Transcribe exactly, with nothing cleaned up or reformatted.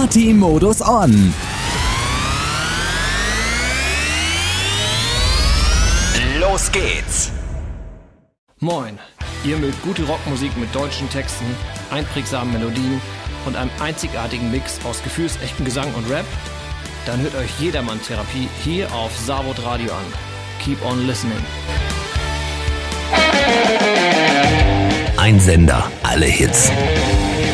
Party-Modus on. Los geht's. Moin, ihr mögt gute Rockmusik mit deutschen Texten, einprägsamen Melodien und einem einzigartigen Mix aus gefühlsechten Gesang und Rap? Dann hört euch Jedermann Therapie hier auf Savod Radio an. Keep on listening. Ein Sender, alle Hits.